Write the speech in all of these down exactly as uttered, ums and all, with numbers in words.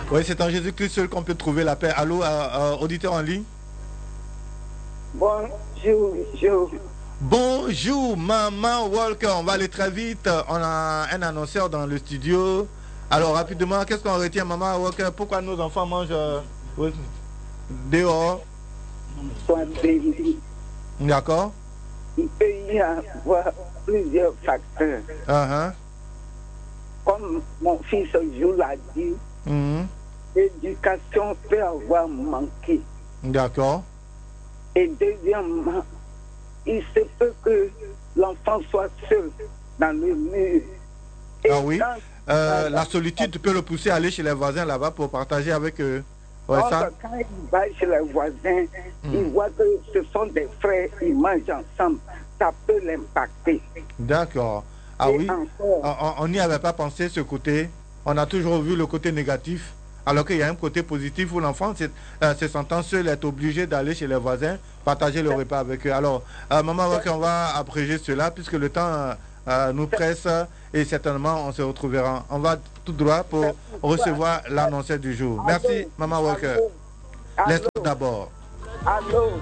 Oui, c'est en Jésus-Christ seul qu'on peut trouver la paix. Allô, euh, euh, auditeur en ligne? Bonjour, bonjour. Bonjour, Maman Walker. On va aller très vite. On a un annonceur dans le studio. Alors, rapidement, qu'est-ce qu'on retient, Maman Walker? Pourquoi nos enfants mangent euh, dehors? Sois béni. D'accord. Il peut y avoir plusieurs facteurs. Uh-huh. Comme mon fils Jules l'a dit, Mm-hmm. l'éducation peut avoir manqué. D'accord. Et deuxièmement, il se peut que l'enfant soit seul dans le mur. Et Ah oui. quand, Euh, quand, la solitude peut le pousser à aller chez les voisins là-bas pour partager avec eux. Ouais, donc, ça. quand il va chez les voisins, Mm. il voit que ce sont des frères, ils mangent ensemble. Ça peut l'impacter. D'accord. Ah Et oui. encore, On n'y avait pas pensé ce côté. On a toujours vu le côté négatif. Alors qu'il y a un côté positif où l'enfant, c'est, euh, se sentant seul, est obligé d'aller chez les voisins, partager le repas avec eux. Alors, euh, maman, on va abréger cela puisque le temps euh, euh, nous presse et certainement on se retrouvera. On va tout droit pour recevoir l'annonceur du jour. Merci, maman Walker. Let's go d'abord. Allô?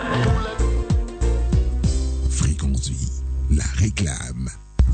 Fréquence Vie, la réclame.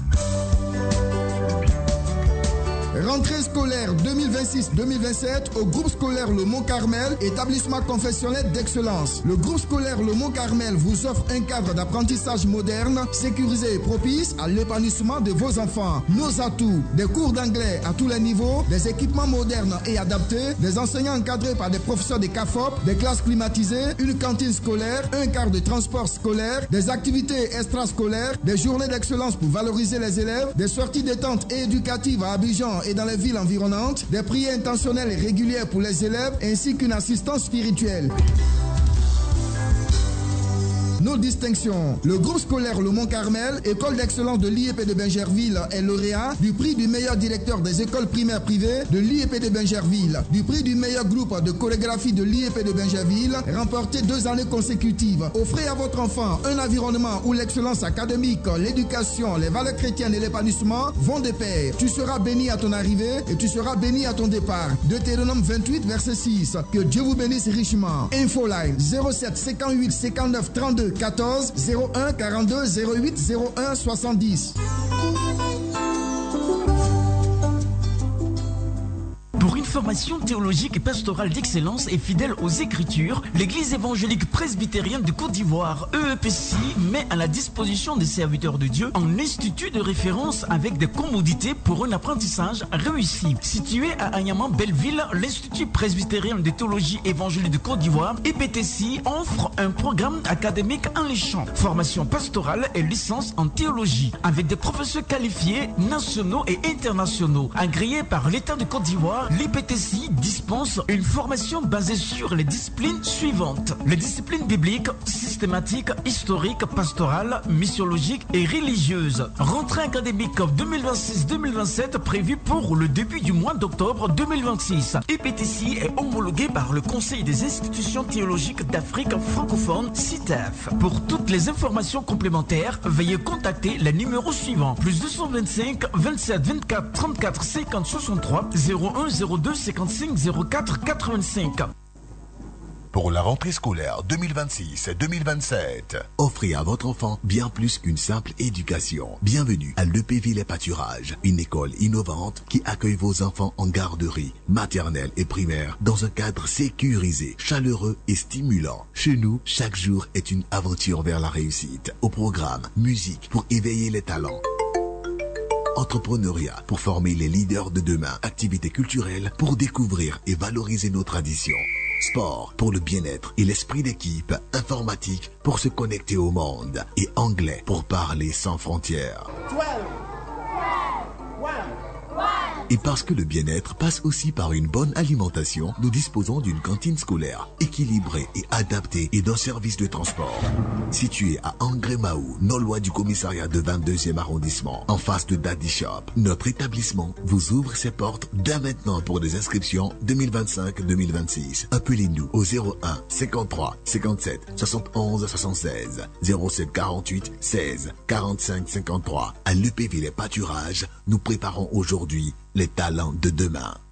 Rentrée scolaire deux mille vingt-six deux mille vingt-sept au groupe scolaire Le Mont Carmel, établissement confessionnel d'excellence. Le groupe scolaire Le Mont Carmel vous offre un cadre d'apprentissage moderne, sécurisé et propice à l'épanouissement de vos enfants. Nos atouts, des cours d'anglais à tous les niveaux, des équipements modernes et adaptés, des enseignants encadrés par des professeurs de C A F O P, des classes climatisées, une cantine scolaire, un quart de transport scolaire, des activités extrascolaires, des journées d'excellence pour valoriser les élèves, des sorties détente et éducatives à Abidjan et dans les villes environnantes, des prières intentionnelles et régulières pour les élèves, ainsi qu'une assistance spirituelle. Nos distinctions. Le groupe scolaire Le Mont Carmel, école d'excellence de l'I E P de Bingerville, est lauréat du prix du meilleur directeur des écoles primaires privées de l'I E P de Bingerville, du prix du meilleur groupe de chorégraphie de l'I E P de Bingerville, remporté deux années consécutives. Offrez à votre enfant un environnement où l'excellence académique, l'éducation, les valeurs chrétiennes et l'épanouissement vont de pair. Tu seras béni à ton arrivée et tu seras béni à ton départ. Deutéronome vingt-huit, verset six. Que Dieu vous bénisse richement. Infoline zéro sept cinquante-huit cinquante-neuf trente-deux quatorze zéro un quarante-deux zéro huit zéro un soixante-dix. Pour une formation théologique et pastorale d'excellence et fidèle aux Écritures, l'Église évangélique presbytérienne de Côte d'Ivoire, E E P C I, met à la disposition des serviteurs de Dieu un institut de référence avec des commodités pour un apprentissage réussi. Situé à Agnaman-Belleville, l'Institut presbytérien de théologie évangélique de Côte d'Ivoire, E P T C I, offre un programme académique enrichant, formation pastorale et licence en théologie, avec des professeurs qualifiés nationaux et internationaux, agréés par l'État de Côte d'Ivoire. L'I P T C I dispense une formation basée sur les disciplines suivantes. Les disciplines bibliques, systématiques, historiques, pastorales, missiologiques et religieuses. Rentrée académique deux mille vingt-six deux mille vingt-sept prévue pour le début du mois d'octobre deux mille vingt-six. I P T C I est homologué par le Conseil des institutions théologiques d'Afrique francophone, C I T E F. Pour toutes les informations complémentaires, veuillez contacter les numéros suivants. Plus deux cent vingt-cinq vingt-sept vingt-quatre trente-quatre cinquante soixante-trois zéro un zéro deux cinquante-cinq zéro quatre quatre-vingt-cinq. Pour la rentrée scolaire deux mille vingt-six deux mille vingt-sept, offrez à votre enfant bien plus qu'une simple éducation. Bienvenue à l'E P Ville et Pâturage, une école innovante qui accueille vos enfants en garderie, maternelle et primaire dans un cadre sécurisé, chaleureux et stimulant. Chez nous, chaque jour est une aventure vers la réussite. Au programme, musique pour éveiller les talents, entrepreneuriat pour former les leaders de demain, activités culturelles pour découvrir et valoriser nos traditions, sport pour le bien-être et l'esprit d'équipe, informatique pour se connecter au monde et anglais pour parler sans frontières. Et parce que le bien-être passe aussi par une bonne alimentation, nous disposons d'une cantine scolaire équilibrée et adaptée et d'un service de transport. Situé à Angré-Mahou, non loin du commissariat de vingt-deuxième arrondissement, en face de Daddy Shop, notre établissement vous ouvre ses portes dès maintenant pour des inscriptions deux mille vingt-cinq deux mille vingt-six. Appelez-nous au zéro un cinquante-trois cinquante-sept soixante-onze soixante-seize, zéro sept quarante-huit seize quarante-cinq cinquante-trois. À l'E P Ville et Pâturage, nous préparons aujourd'hui les talents de demain.